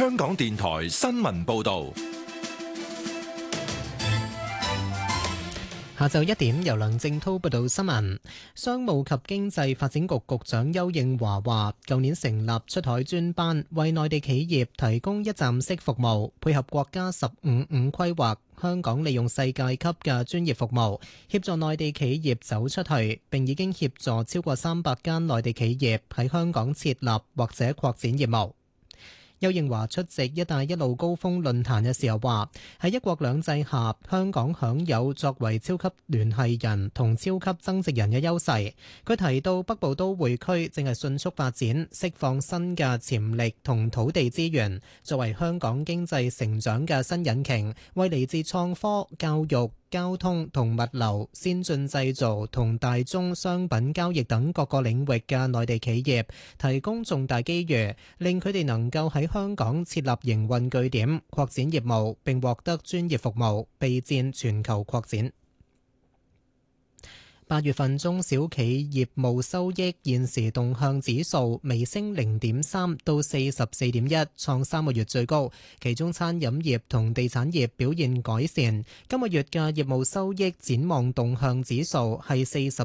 香港電台新聞報道。 下晝1點，由梁正滔報道新聞。商務及經濟發展局局長邱應華話，舊年成立出海專班，為內地企業提供一站式服務，配合國家15+5規劃，香港利用世界級嘅專業服務，協助內地企業走出去，並已經協助超過300間內地企業喺香港設立或者擴展業務。邱應華出席一帶一路高峰論壇嘅時候話，喺一國兩制下，香港享有作為超級聯繫人同超級增值人嘅優勢。佢提到北部都會區正係迅速發展，釋放新嘅潛力同土地資源，作為香港經濟成長嘅新引擎，為嚟自創科、教育、交通同物流、先進製造同大宗商品交易等各個領域嘅內地企業提供重大機遇，令佢哋能夠喺香港設立營運據點，擴展業務並獲得專業服務，備戰全球擴展。8月份中小企業務收益現時動向指數微升0.3到44.1，創3個月最高。其中餐飲業同地產業表現改善。今個月嘅業務收益展望動向指數係